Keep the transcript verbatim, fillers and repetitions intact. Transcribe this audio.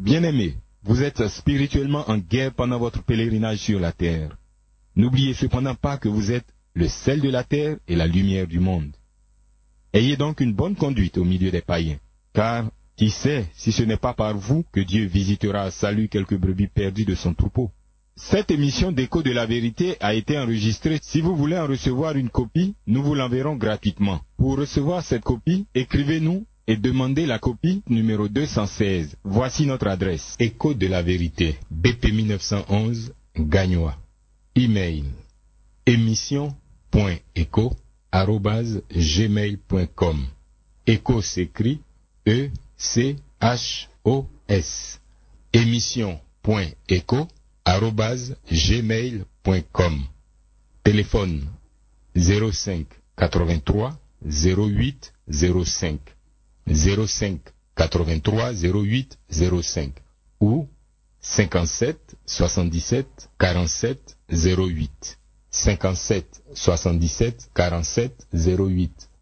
Bien-aimés, vous êtes spirituellement en guerre pendant votre pèlerinage sur la terre. N'oubliez cependant pas que vous êtes le sel de la terre et la lumière du monde. Ayez donc une bonne conduite au milieu des païens, car qui sait si ce n'est pas par vous que Dieu visitera à salut quelques brebis perdues de son troupeau. Cette émission d'Écho de la vérité a été enregistrée. Si vous voulez en recevoir une copie, nous vous l'enverrons gratuitement. Pour recevoir cette copie, écrivez-nous et demandez la copie numéro deux cent seize. Voici notre adresse. Écho de la vérité, B P mille neuf cent onze, Gagnoa. Email émission point écho arobase gmail point com. Écho s'écrit E C H O S. émission point écho arobase gmail point com. Téléphone zéro cinq quatre-vingt-trois zéro huit zéro cinq zéro cinq quatre-vingt-trois zéro huit zéro cinq ou cinquante-sept soixante-dix-sept quarante-sept zéro huit cinquante-sept soixante-dix-sept quarante-sept zéro huit.